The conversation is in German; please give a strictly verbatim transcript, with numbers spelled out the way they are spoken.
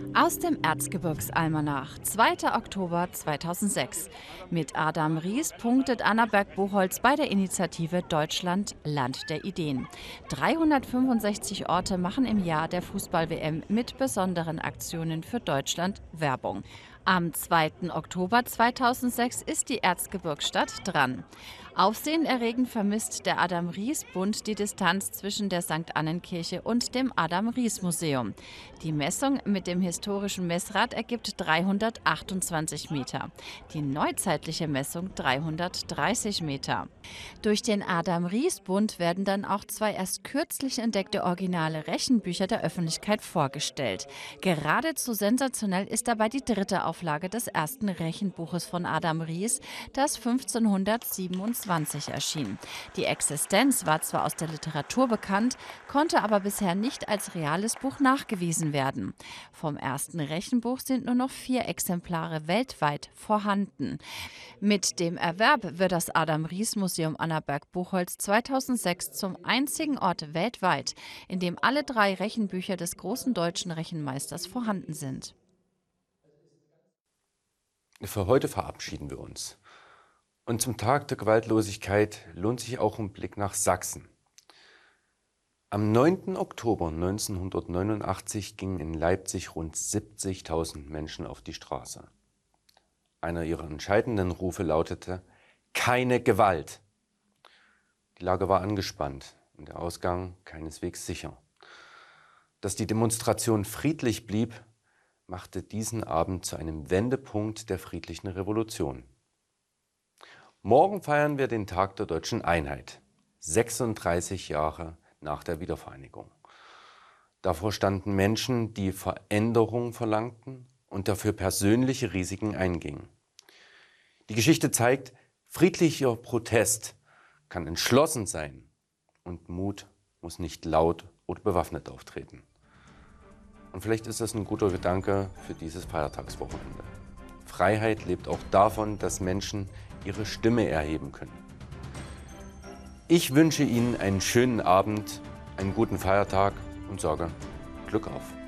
Aus dem Erzgebirgsalmanach, zweiter Oktober zweitausendsechs. Mit Adam Ries punktet Anna Berg-Buchholz bei der Initiative Deutschland Land der Ideen. dreihundertfünfundsechzig Orte machen im Jahr der Fußball-W M mit besonderen Aktionen für Deutschland Werbung. Am zweiten Oktober zweitausendsechs ist die Erzgebirgsstadt dran. Aufsehenerregend vermisst der Adam-Ries-Bund die Distanz zwischen der Sankt Annenkirche und dem Adam-Ries-Museum. Die Messung mit dem historischen Messrad ergibt dreihundertachtundzwanzig Meter, die neuzeitliche Messung dreihundertdreißig Meter. Durch den Adam-Ries-Bund werden dann auch zwei erst kürzlich entdeckte originale Rechenbücher der Öffentlichkeit vorgestellt. Geradezu sensationell ist dabei die dritte Auflage des ersten Rechenbuches von Adam Ries, das fünfzehnhundertsiebenundzwanzig erschien. Die Existenz war zwar aus der Literatur bekannt, konnte aber bisher nicht als reales Buch nachgewiesen werden. Vom ersten Rechenbuch sind nur noch vier Exemplare weltweit vorhanden. Mit dem Erwerb wird das Adam-Ries-Museum Anna Berg-Buchholz zweitausendsechs zum einzigen Ort weltweit, in dem alle drei Rechenbücher des großen deutschen Rechenmeisters vorhanden sind. Für heute verabschieden wir uns. Und zum Tag der Gewaltlosigkeit lohnt sich auch ein Blick nach Sachsen. Am neunten Oktober neunzehnhundertneunundachtzig gingen in Leipzig rund siebzigtausend Menschen auf die Straße. Einer ihrer entscheidenden Rufe lautete: Keine Gewalt! Die Lage war angespannt und der Ausgang keineswegs sicher. Dass die Demonstration friedlich blieb, machte diesen Abend zu einem Wendepunkt der friedlichen Revolution. Morgen feiern wir den Tag der deutschen Einheit, sechsunddreißig Jahre nach der Wiedervereinigung. Davor standen Menschen, die Veränderung verlangten und dafür persönliche Risiken eingingen. Die Geschichte zeigt, friedlicher Protest kann entschlossen sein und Mut muss nicht laut oder bewaffnet auftreten. Und vielleicht ist das ein guter Gedanke für dieses Feiertagswochenende. Freiheit lebt auch davon, dass Menschen ihre Stimme erheben können. Ich wünsche Ihnen einen schönen Abend, einen guten Feiertag und sage Glück auf.